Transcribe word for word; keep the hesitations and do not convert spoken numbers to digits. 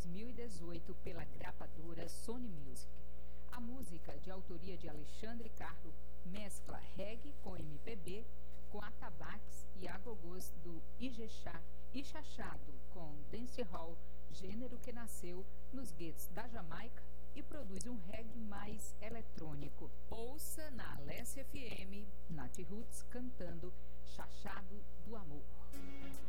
dois mil e dezoito pela gravadora Sony Music. A música, de autoria de Alexandre Carlo, mescla reggae com M P B, com atabaques e agogôs do Ijexá e chachado com dancehall, gênero que nasceu nos guetos da Jamaica e produz um reggae mais eletrônico. Ouça na Alessia F M, Nath Roots cantando Chachado do Amor.